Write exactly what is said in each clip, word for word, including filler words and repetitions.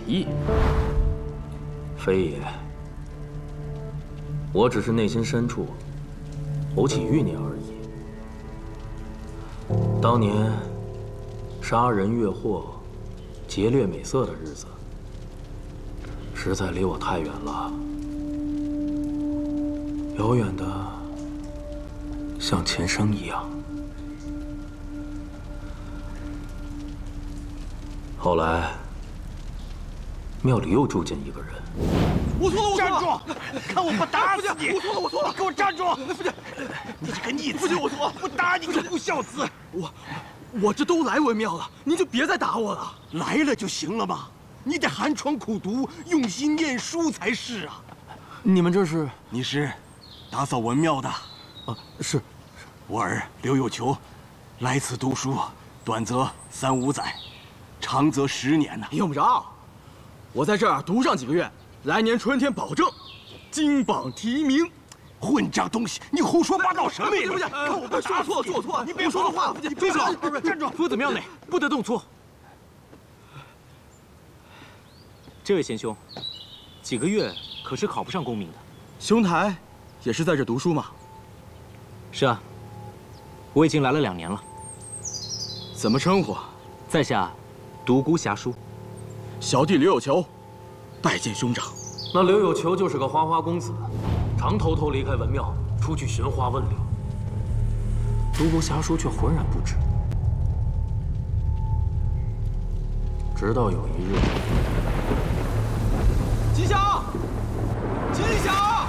意。 非也，我只是内心深处偶起欲念而已。当年杀人越货、劫掠美色的日子，实在离我太远了，遥远的像前生一样。后来，庙里又住进一个人。 我错了，我错了！ 站住！看我不打死你！ 我错了，我错了！ 你给我站住！ 不行， 你这个逆子！ 不行，我错了！ 不打你个不孝子！ 我，我这都来文庙了，您就别再打我了。 来了就行了嘛，你得寒窗苦读，用心念书才是啊。 你们这是？ 你是打扫文庙的？ 啊，是。 我儿刘有求，来此读书，短则三五载，长则十年呐。 用不着，我在这儿读上几个月，来年春天保证金榜题名。 混账东西，你胡说八道什么呀？ 不行，看我不说错了，说错了， 你别说的话， 住住手！ 站住！ 夫子庙内不得动粗。这位贤兄，几个月可是考不上功名的。 兄台也是在这读书吗？ 是啊，我已经来了两年了。 怎么称呼？ 在下独孤侠书。 小弟刘有求，拜见兄长。 那刘有求就是个花花公子，常偷偷离开文庙，出去寻花问柳。独孤侠书却浑然不知。直到有一日， 吉祥，吉祥，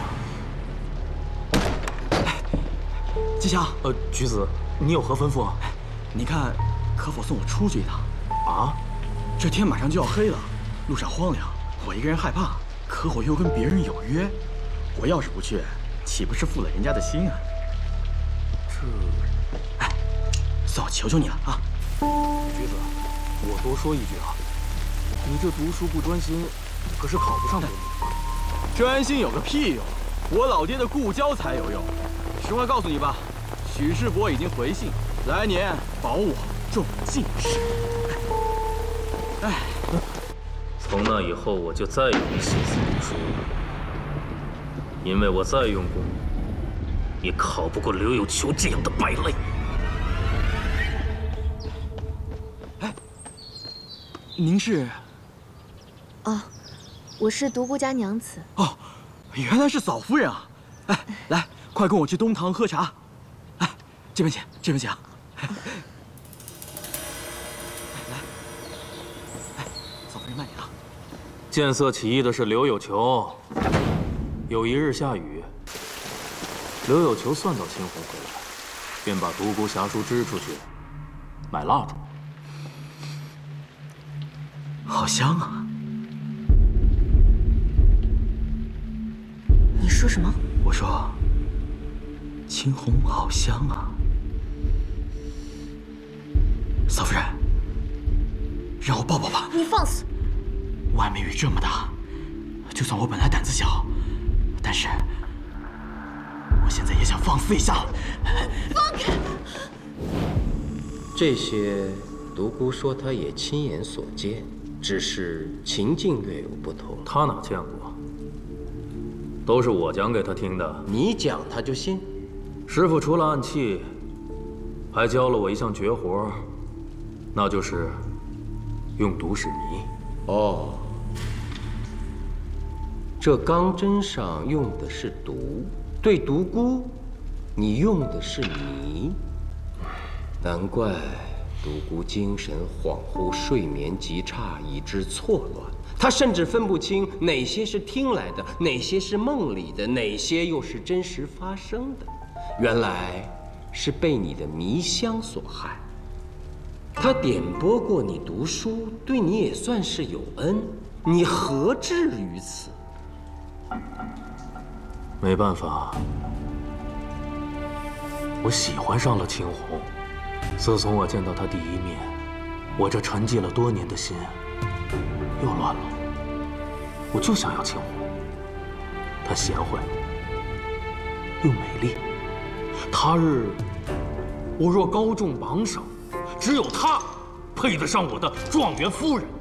吉祥， 呃，橘子，你有何吩咐？ 你看，可否送我出去一趟？ 啊？ 这天马上就要黑了，路上荒凉，我一个人害怕。可我又跟别人有约，我要是不去，岂不是负了人家的心啊？ 这， 哎，算我求求你了啊！ 橘子，我多说一句啊，你这读书不专心，可是考不上功名。 专心有个屁用！我老爹的故交才有用。实话告诉你吧，许世伯已经回信，来年保我中进士。哎。 从那以后，我就再也没心思读书了，因为我再用功，也考不过刘有求这样的败类。 哎，您是？ 哦，我是独孤家娘子。 哦，原来是嫂夫人啊！哎，来，快跟我去东堂喝茶。哎，这边请，这边请。来，哎，嫂夫人慢点啊。 见色起意的是刘有求。有一日下雨，刘有求算到青红回来，便把独孤侠书支出去买蜡烛。 好香啊！ 你说什么？ 我说，青红好香啊！嫂夫人，让我抱抱吧。 你放肆！ 外面雨这么大，就算我本来胆子小，但是我现在也想放肆一下。 放开！ 这些独孤说他也亲眼所见，只是情境略有不同。 他哪见过？都是我讲给他听的。 你讲他就信？ 师傅除了暗器，还教了我一项绝活，那就是用毒使迷。 哦。这钢针上用的是毒，对独孤，你用的是迷。难怪独孤精神恍惚，睡眠极差，以致错乱。他甚至分不清哪些是听来的，哪些是梦里的，哪些又是真实发生的。原来是被你的迷香所害。他点拨过你读书，对你也算是有恩，你何至于此？ 没办法，我喜欢上了青红。自从我见到他第一面，我这沉寂了多年的心又乱了。我就想要青红，她贤惠又美丽。他日我若高中榜首，只有她配得上我的状元夫人。